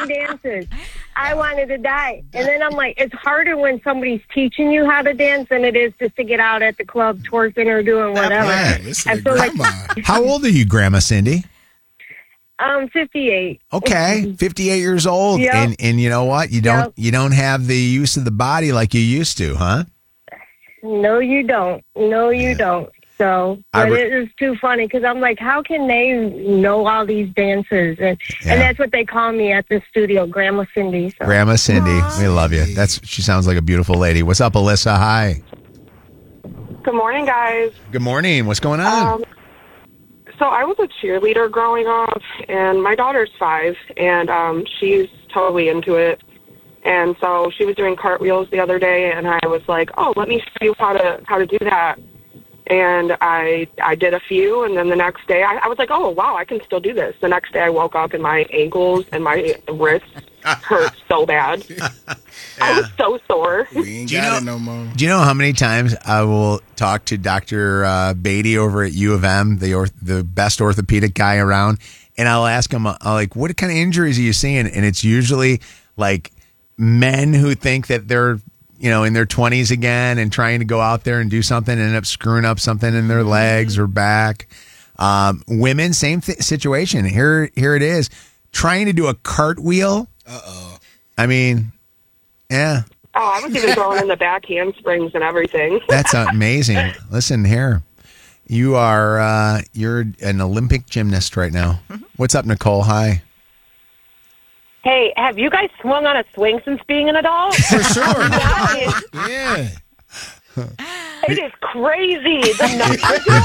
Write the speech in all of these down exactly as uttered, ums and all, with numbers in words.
doing dances. I wanted to die. And then I'm like, it's harder when somebody's teaching you how to dance than it is just to get out at the club twerking or doing whatever. Right. Listen I to feel like grandma. How old are you, Grandma Cindy? I'm fifty-eight. Okay, fifty-eight years old, Yep. and and you know what? You don't Yep. you don't have the use of the body like you used to, huh? No, you don't. No, you Yeah. don't. So, I but re- it is too funny because I'm like, how can they know all these dances? And Yeah. and that's what they call me at the studio, Grandma Cindy. So. Grandma Cindy, we love you. That's she sounds like a beautiful lady. What's up, Alyssa? Hi. Good morning, guys. Good morning. What's going on? Um, so I was a cheerleader growing up, and my daughter's five, and um, she's totally into it. And so she was doing cartwheels the other day, and I was like, "Oh, let me show you how to how to do that." And I I did a few, and then the next day I, I was like, "Oh, wow, I can still do this." The next day I woke up and my ankles and my wrists hurt so bad. I was so sore. We ain't Do you got know- it no more. Do you know how many times I will talk to Doctor Uh, Beatty over at U of M, the orth- the best orthopedic guy around, and I'll ask him, I'll like, what kind of injuries are you seeing? And it's usually like men who think that they're, you know, in their twenties again and trying to go out there and do something and end up screwing up something in their legs or back. Um, women, same th- situation. Here, here it is, trying to do a cartwheel. Uh oh. I mean, yeah. Oh, I was even throwing in the back handsprings and everything. That's amazing. Listen here. You are uh, you're an Olympic gymnast right now. What's up, Nicole? Hi. Hey, have you guys swung on a swing since being an adult? For sure. Guys, Yeah. it is crazy. The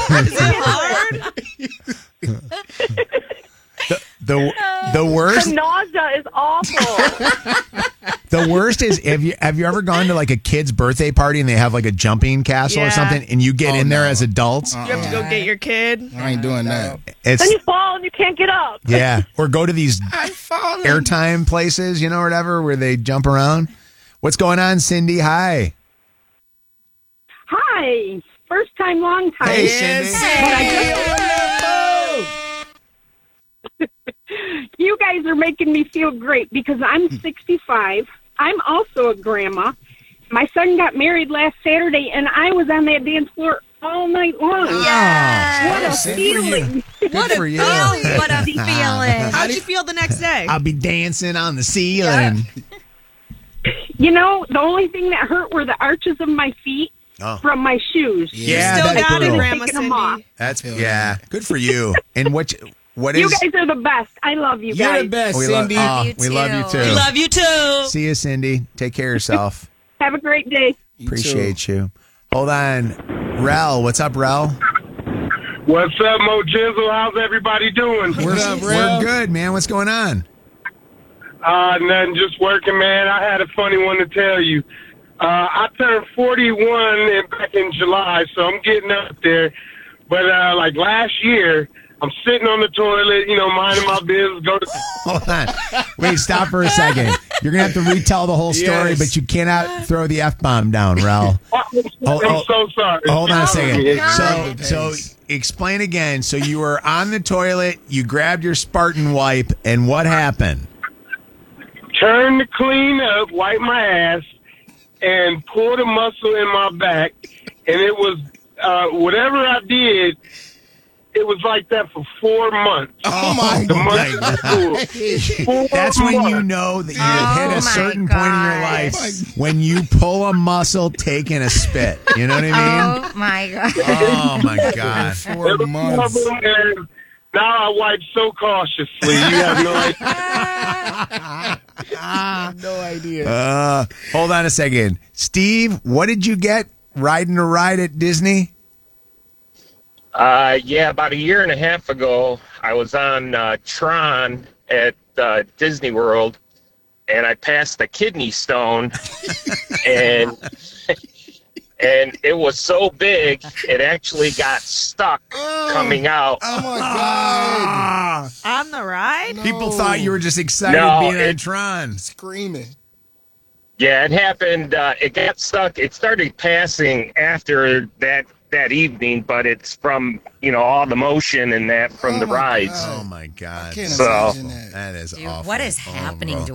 The the worst The nausea is awful. the worst is have you have you ever gone to like a kid's birthday party and they have like a jumping castle or Yeah. something and you get Oh, in there no. as adults? You have to go get your kid. I ain't doing that. It's Then you fall and you can't get up. yeah. Or go to these I fallen. airtime places, you know, or whatever, where they jump around. What's going on, Cindy? Hi. Hi, first time, long time. Hey, Cindy. You guys are making me feel great because I'm sixty-five. I'm also a grandma. My son got married last Saturday, and I was on that dance floor all night long. Yeah. What a Good for you. feeling. Good What for a you. feeling. What a feeling. How'd you feel the next day? I'll be dancing on the ceiling. You know, the only thing that hurt were the arches of my feet Oh. from my shoes. Yeah, Still that's got it, brutal. Grandma Taking 'em off. Cindy. That's Hell yeah. Good for you. And what what You is guys are the best. I love you You're guys. the best, we love, Cindy. oh, you we love you too. too. We love you too. See you, Cindy. Take care of yourself. Have a great day. You Appreciate you. Hold on. Rel, what's up, Rel? What's up, Mo Jizzle? How's everybody doing? We're, up, we're Rel? good, man. What's going on? Uh, nothing, just working, man. I had a funny one to tell you. Uh, I turned forty-one in, back in July, so I'm getting up there. But, uh, like last year, I'm sitting on the toilet, you know, minding my business, go to... Hold on. Wait, stop for a second. You're going to have to retell the whole story, Yes. but you cannot throw the F-bomb down, Rel. I'm oh, so sorry. Hold on a second. God. So, so explain again. So you were on the toilet, you grabbed your Spartan wipe, and what happened? Turned to clean up, wipe my ass, and pulled a muscle in my back, and it was, uh, whatever I did, it was like that for four months. Oh, my The God. months of school. Four That's when you months. know that you Oh, have hit my a certain point in your gosh. life when you pull a muscle taking a spit. You know what I mean? Oh my god. Oh, my God. Four It was months. trouble, and now I wipe so cautiously. You have no idea. No idea. Uh, hold on a second. Steve, what did you get riding a ride at Disney? Uh, yeah, about a year and a half ago, I was on uh, Tron at uh, Disney World, and I passed the kidney stone, and and it was so big, it actually got stuck coming out. Oh, my God. On the ride? People thought you were just excited No, being on it- Tron. Screaming. Yeah, it happened. Uh, it got stuck. It started passing after that that evening, but it's from, you know, all the motion and that from Oh the my rides. God. Oh, my God. Can't So- imagine that. That is Dude, awful. what is Oh, happening bro. to